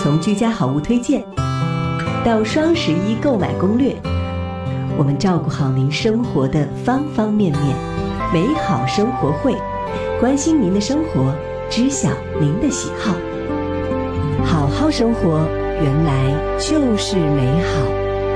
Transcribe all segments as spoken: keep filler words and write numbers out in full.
从居家好物推荐到双十一购买攻略，我们照顾好您生活的方方面面。美好生活会，关心您的生活，知晓您的喜好。好好生活，原来就是美好。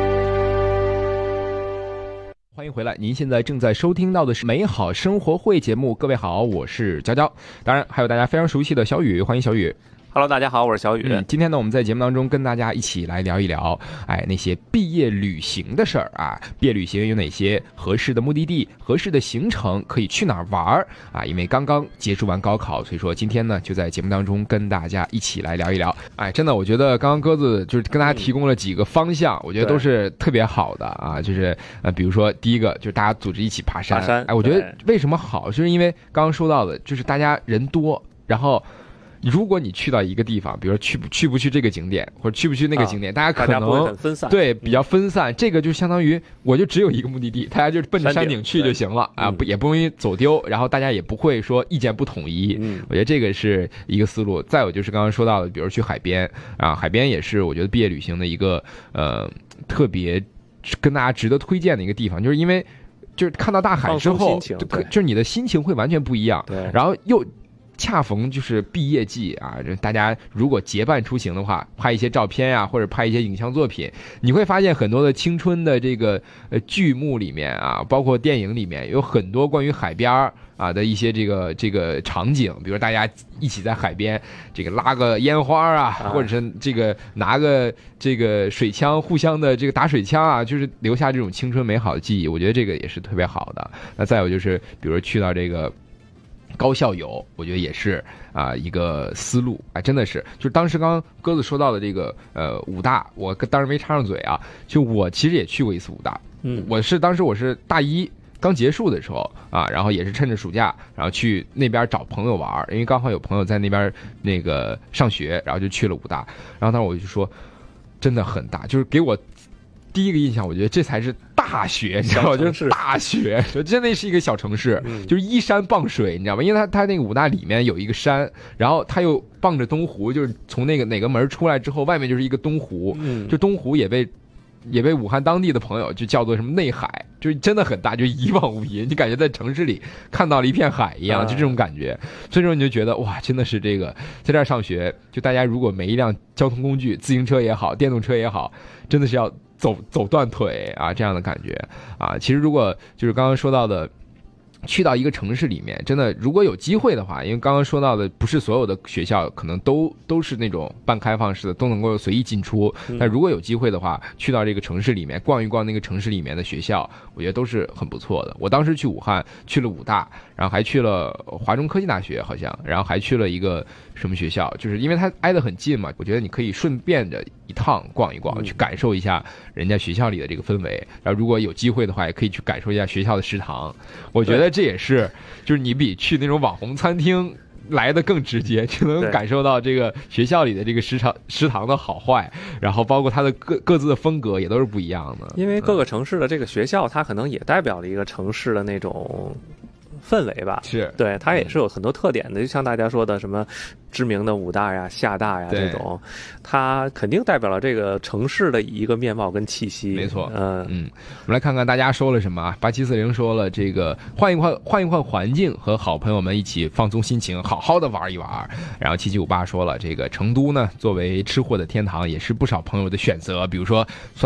欢迎回来，您现在正在收听到的是美好生活会节目。各位好，我是娇娇，当然还有大家非常熟悉的小雨，欢迎小雨。 Hello， 大家好，我是小雨、 嗯。今天呢，我们在节目当中跟大家一起来聊一聊，哎，那些毕业旅行的事儿啊。毕业旅行有哪些合适的目的地、合适的行程，可以去哪儿玩啊？因为刚刚结束完高考，所以说今天呢，就在节目当中跟大家一起来聊一聊。哎，真的，我觉得刚刚鸽子就是跟大家提供了几个方向，嗯、我觉得都是特别好的啊。就是呃，比如说第一个就是大家组织一起爬山， 爬山， 哎，我觉得为什么好，就是因为刚刚说到的，就是大家人多，然后。如果你去到一个地方，比如说去不去不去这个景点，或者去不去那个景点，啊、大家可能大家很分散， 对，比较分散。嗯、这个就相当于我就只有一个目的地，大家就奔着山顶去就行了啊，不、嗯、也不容易走丢，然后大家也不会说意见不统一。嗯，我觉得这个是一个思路。再有就是刚刚说到的，比如去海边啊，海边也是我觉得毕业旅行的一个呃特别跟大家值得推荐的一个地方，就是因为就是看到大海之后，就就是你的心情会完全不一样。 对， 然后又。恰逢就是毕业季啊，大家如果结伴出行的话，拍一些照片啊，或者拍一些影像作品，你会发现很多的青春的这个呃剧目里面啊，包括电影里面有很多关于海边啊的一些这个这个场景，比如大家一起在海边这个拉个烟花啊，或者是这个拿个这个水枪互相的这个打水枪啊，就是留下这种青春美好的记忆，我觉得这个也是特别好的。那再有就是比如去到这个高校游，我觉得也是啊、呃、一个思路啊、哎，真的是，就是当时刚刚鸽子说到的这个呃武大，我当时没插上嘴啊，就我其实也去过一次武大，嗯，我是当时我是大一刚结束的时候啊，然后也是趁着暑假，然后去那边找朋友玩，因为刚好有朋友在那边那个上学，然后就去了武大，然后当时我就说真的很大，就是给我第一个印象，我觉得这才是大学，你知道吗？就是大学，真的是一个小城市，嗯、就是依山傍水，你知道吗？因为它它那个武大里面有一个山，然后它又傍着东湖，就是从那个哪个门出来之后，外面就是一个东湖，嗯、就东湖也被也被武汉当地的朋友就叫做什么内海，就是真的很大，就一望无垠，你感觉在城市里看到了一片海一样，就这种感觉。所以说你就觉得哇，真的是这个在这儿上学，就大家如果每一辆交通工具，自行车也好，电动车也好，真的是要。走走断腿啊，这样的感觉啊，其实如果就是刚刚说到的，去到一个城市里面，真的如果有机会的话，因为刚刚说到的不是所有的学校可能都都是那种半开放式的，都能够随意进出。但如果有机会的话，去到这个城市里面逛一逛那个城市里面的学校，我觉得都是很不错的。我当时去武汉，去了武大，然后还去了华中科技大学，好像，然后还去了一个什么学校，就是因为它挨得很近嘛，我觉得你可以顺便的一趟逛一逛，去感受一下人家学校里的这个氛围。然后如果有机会的话，也可以去感受一下学校的食堂。我觉得这也是，就是你比去那种网红餐厅来的更直接，就能感受到这个学校里的这个食堂食堂的好坏，然后包括它的各各自的风格也都是不一样的。 因为各个城市的这个学校，它可能也代表了一个城市的那种氛围吧， 是对，它也是有很多特点的，就像大家说的什么知名的武大呀、厦大呀这种，它肯定代表了这个城市的一个面貌跟气息。 没错， 嗯嗯，我们来看看大家说了什么啊？八七四零说了，这个换一换换一换环境，和好朋友们一起放松心情，好好的玩一玩。然后七七五八说了，这个成都呢，作为吃货的天堂，也是不少朋友的选择，比如说。